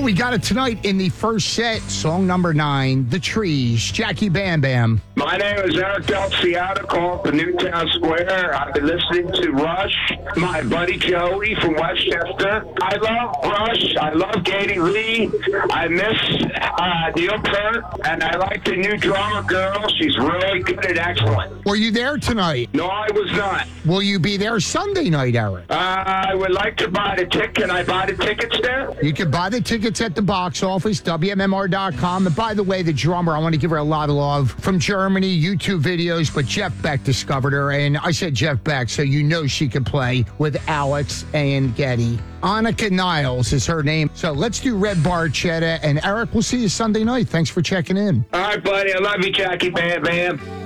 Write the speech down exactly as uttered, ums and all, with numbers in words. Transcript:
we got it tonight in the first set. Song number nine, The Trees. Jackie Bam Bam. My name is Eric Del Ciata, calling from Newtown Square. I've been listening to Rush, my buddy Joey from Westchester. I love Rush. I love Katie Lee. I miss uh, Neil Peart, and I like the new drummer girl. She's really good and excellent. Were you there tonight? No, I was not. Will you be there Sunday night, Eric? Uh, I would like to buy the ticket. Can I buy the tickets there? You can buy the tickets at the box office, W M M R dot com. And by the way, the drummer, I want to give her a lot of love from Germany, YouTube videos, but Jeff Beck discovered her. And I said Jeff Beck, so you know she can play with Alex and Getty. Annika Niles is her name. So let's do Red Barchetta. And Eric, we'll see you Sunday night. Thanks for checking in. All right, buddy. I love you, Jackie Bam Bam.